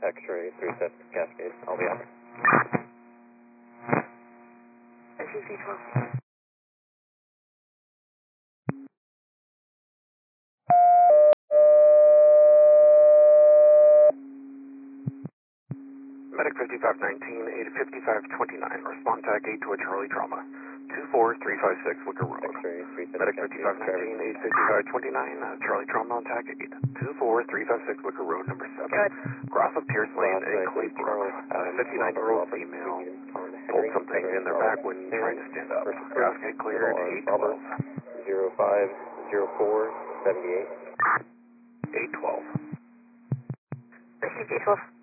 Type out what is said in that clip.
X-ray 37 Cascade. I'll be out. SUC 12. Medic 5519, 85529, respond tag 8 to a Charlie Trauma, 24356 Wicker Road. X-ray 37 Medic 5519, 85529, Charlie Trauma on tag 8, 24356 Wicker Road, number 7. Good. Cross of Pierce Lane in Claybrook. 59-year-old female pulled something in their back when trying to stand up. Cascade cleared, 812. 050478. 812. SUC 12.